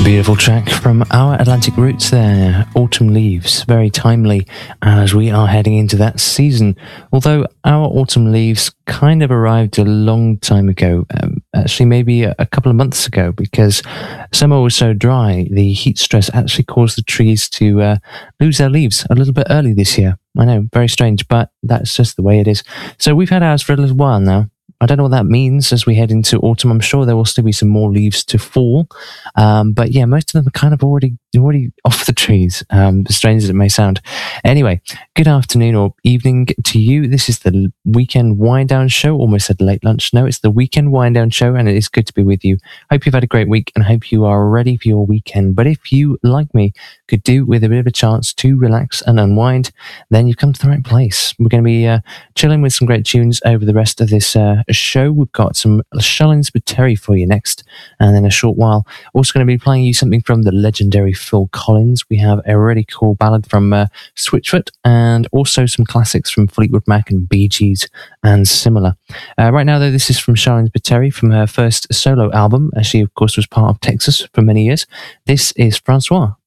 Beautiful track from our Atlantic Roots there, Autumn Leaves, very timely as we are heading into that season. Although our autumn leaves kind of arrived a long time ago, actually maybe a couple of months ago, because summer was so dry, the heat stress actually caused the trees to lose their leaves a little bit early this year. I know, very strange, but that's just the way it is. So we've had ours for a little while now. I don't know what that means as we head into autumn. I'm sure there will still be some more leaves to fall. But yeah, most of them are kind of already off the trees, as strange as it may sound. Anyway, good afternoon or evening to you. This is the Weekend Wind Down Show. Almost said late lunch. No, it's the Weekend Wind Down Show, and it is good to be with you. Hope you've had a great week and hope you are ready for your weekend. But if you, like me, could do with a bit of a chance to relax and unwind, then you've come to the right place. We're going to be chilling with some great tunes over the rest of this show. We've got some Charlene Spiteri for you next, and in a short while, also going to be playing you something from the legendary Phil Collins. We have a really cool ballad from Switchfoot, and also some classics from Fleetwood Mac and Bee Gees and similar. Right now, though, this is from Charlene Spiteri from her first solo album. She, of course, was part of Texas for many years. This is Francois.